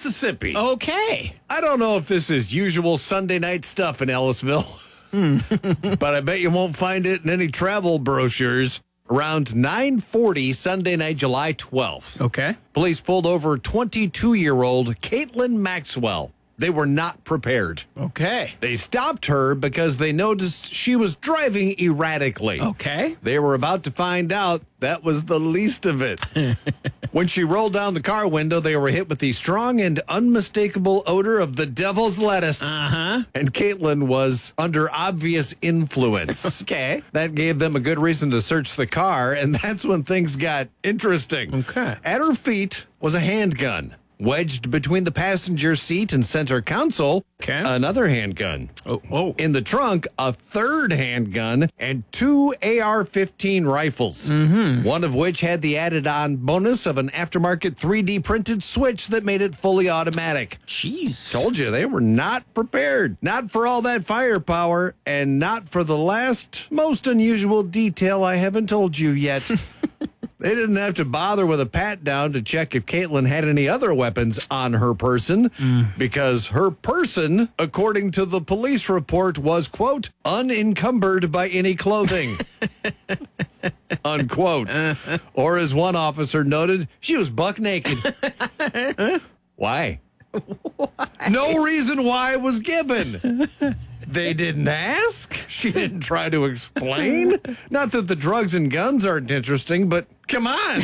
Mississippi. Okay. I don't know if this is usual Sunday night stuff in Ellisville, but I bet you won't find it in any travel brochures. Around 9:40 Sunday night, July 12th. Okay. Police pulled over 22-year-old Caitlin Maxwell. They were not prepared. Okay. They stopped her because they noticed she was driving erratically. Okay. They were about to find out that was the least of it. When she rolled down the car window, they were hit with the strong and unmistakable odor of the devil's lettuce. Uh-huh. And Caitlin was under obvious influence. Okay. That gave them a good reason to search the car, and that's when things got interesting. Okay. At her feet was a handgun. Wedged between the passenger seat and center console, another handgun. Oh. In the trunk, a third handgun and 2 AR-15 rifles, one of which had the added-on bonus of an aftermarket 3D printed switch that made it fully automatic. Jeez. Told you, they were not prepared. Not for all that firepower, and not for the last, most unusual detail I haven't told you yet. They didn't have to bother with a pat-down to check if Caitlin had any other weapons on her person, because her person, according to the police report, was, quote, unencumbered by any clothing, unquote. Or as one officer noted, she was buck naked. Why? No reason why was given. They didn't ask. She didn't try to explain. Not that the drugs and guns aren't interesting, but come on.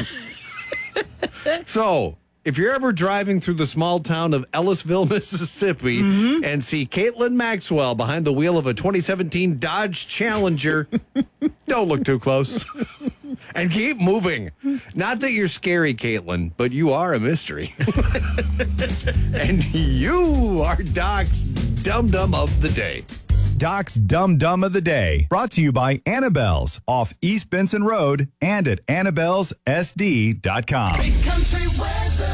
So, if you're ever driving through the small town of Ellisville, Mississippi, and see Caitlin Maxwell behind the wheel of a 2017 Dodge Challenger, don't look too close. And keep moving. Not that you're scary, Caitlin, but you are a mystery. And you are Doc's Dum Dum of the Day. Doc's Dum Dum of the Day, brought to you by Annabelle's off East Benson Road and at Annabelle'sSD.com. Big country weather.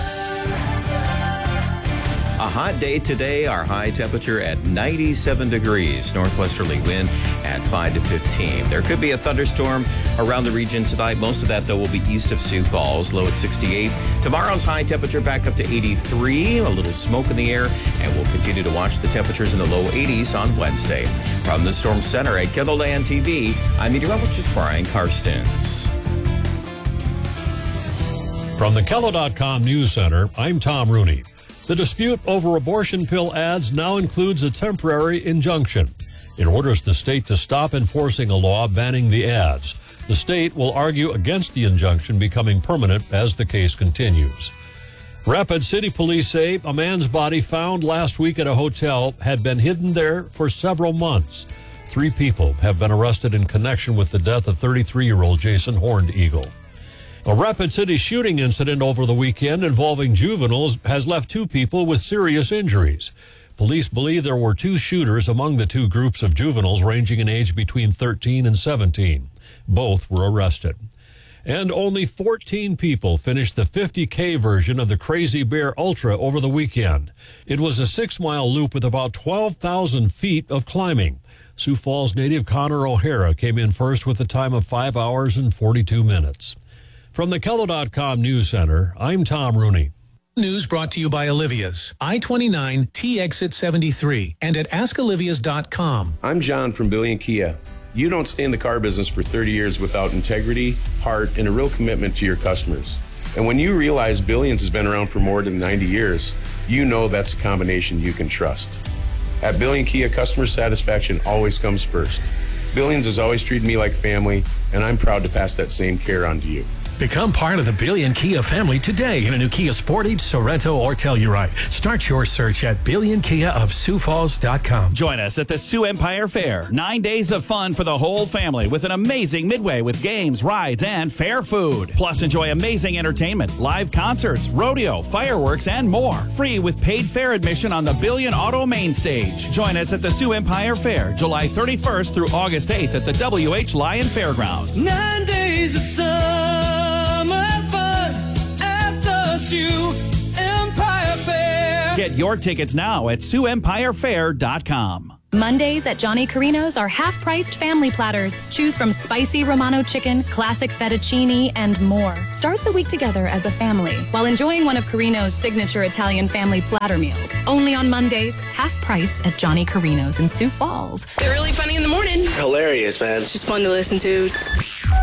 A hot day today, our high temperature at 97 degrees. Northwesterly wind at 5 to 15. There could be a thunderstorm around the region tonight. Most of that, though, will be east of Sioux Falls, low at 68. Tomorrow's high temperature back up to 83. A little smoke in the air, and we'll continue to watch the temperatures in the low 80s on Wednesday. From the Storm Center at KENDLELAND TV, I'm meteorologist Brian Karstens. From the KELO.com News Center, I'm Tom Rooney. The dispute over abortion pill ads now includes a temporary injunction. It orders the state to stop enforcing a law banning the ads. The state will argue against the injunction becoming permanent as the case continues. Rapid City Police say a man's body found last week at a hotel had been hidden there for several months. 3 people have been arrested in connection with the death of 33-year-old Jason Horned Eagle. A Rapid City shooting incident over the weekend involving juveniles has left 2 people with serious injuries. Police believe there were 2 shooters among the 2 groups of juveniles ranging in age between 13 and 17. Both were arrested. And only 14 people finished the 50K version of the Crazy Bear Ultra over the weekend. It was a 6-mile loop with about 12,000 feet of climbing. Sioux Falls native Connor O'Hara came in first with a time of 5 hours and 42 minutes. From the KELO.com News Center, I'm Tom Rooney. News brought to you by Olivia's, I-29, T-Exit 73, and at AskOlivias.com. I'm John from Billion Kia. You don't stay in the car business for 30 years without integrity, heart, and a real commitment to your customers. And when you realize Billions has been around for more than 90 years, you know that's a combination you can trust. At Billion Kia, customer satisfaction always comes first. Billions has always treated me like family, and I'm proud to pass that same care on to you. Become part of the Billion Kia family today in a new Kia Sportage, Sorento, or Telluride. Start your search at BillionKiaofSiouxFalls.com. Join us at the Sioux Empire Fair. 9 days of fun for the whole family with an amazing midway with games, rides, and fair food. Plus, enjoy amazing entertainment, live concerts, rodeo, fireworks, and more. Free with paid fair admission on the Billion Auto Main Stage. Join us at the Sioux Empire Fair, July 31st through August 8th at the W.H. Lyon Fairgrounds. 9 days of summer fun at the Sioux Empire Fair. Get your tickets now at SiouxEmpireFair.com. Mondays at Johnny Carino's are half-priced family platters. Choose from spicy Romano chicken, classic fettuccine, and more. Start the week together as a family while enjoying one of Carino's signature Italian family platter meals. Only on Mondays, half price at Johnny Carino's in Sioux Falls. They're really funny in the morning. Hilarious, man. It's just fun to listen to.